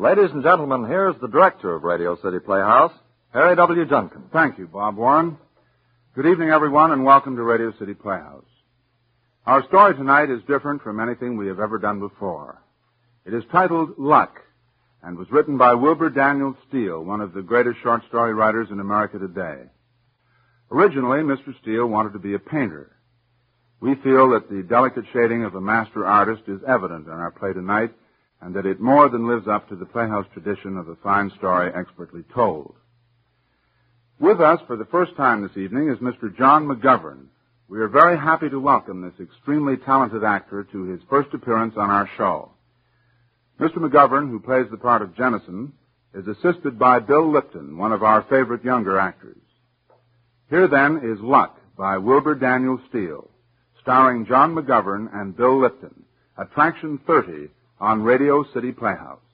Ladies and gentlemen, here's the director of Radio City Playhouse, Harry W. Junkin. Thank you, Bob Warren. Good evening, everyone, and welcome to Radio City Playhouse. Our story tonight is different from anything we have ever done before. It is titled Luck, and was written by Wilbur Daniel Steele, one of the greatest short story writers in America today. Originally, Mr. Steele wanted to be a painter. We feel that the delicate shading of a master artist is evident in our play tonight, and that it more than lives up to the Playhouse tradition of a fine story expertly told. With us for the first time this evening is Mr. John McGovern. We are very happy to welcome this extremely talented actor to his first appearance on our show. Mr. McGovern, who plays the part of Jennison, is assisted by Bill Lipton, one of our favorite younger actors. Here, then, is Luck by Wilbur Daniel Steele, starring John McGovern and Bill Lipton, Attraction 30 on Radio City Playhouse.